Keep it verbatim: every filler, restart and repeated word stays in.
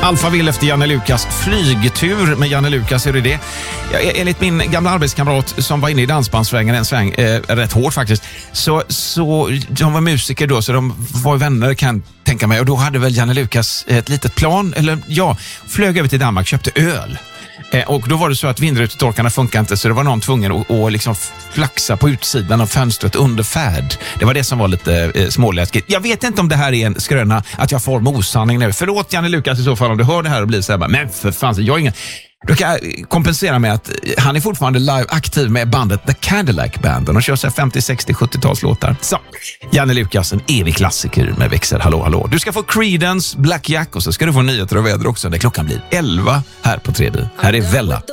Alphaville efter Janne Lukas. Flygtur med Janne Lukas, hur är det? Ja, enligt min gamla arbetskamrat som var inne i dansbandsvängen en sväng, eh, rätt hårt faktiskt, så, så de var musiker då, så de var vänner kan tänka mig, och då hade väl Janne Lukas ett litet plan, eller ja, flög över till Danmark, köpte öl. Eh, och då var det så att vindrutetorkarna funkar inte, så det var någon tvungen att, att liksom flaxa på utsidan av fönstret under färd. Det var det som var lite eh, småläskigt. Jag vet inte om det här är en skröna att jag får osanning nu. Förlåt Janne Lukas i så fall om du hör det här och blir så här, men för fan, jag har ingen... Då kan jag kompensera med att han är fortfarande live aktiv med bandet The Cadillac Band. Och kör sig femtio, sextio, sjuttio-tals låtar. Så, Janne Lukas, en evig klassiker med växel. Hallå, hallå. Du ska få Creedence, Black Jack och så ska du få nyheter och väder också. Där klockan blir elva här på tre B. Här är Vella.